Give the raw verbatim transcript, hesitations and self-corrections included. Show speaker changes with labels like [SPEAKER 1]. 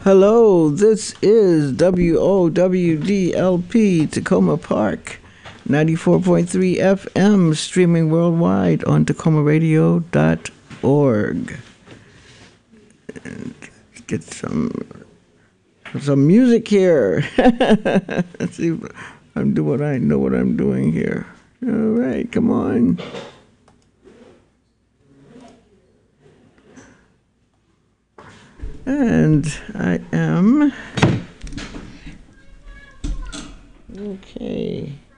[SPEAKER 1] Hello, this is W O W D L P Tacoma Park, ninety-four point three F M, streaming worldwide on tacoma radio dot org. And get some some music here. Let's see if I'm do what I know what I'm doing here. All right, come on. And I am okay.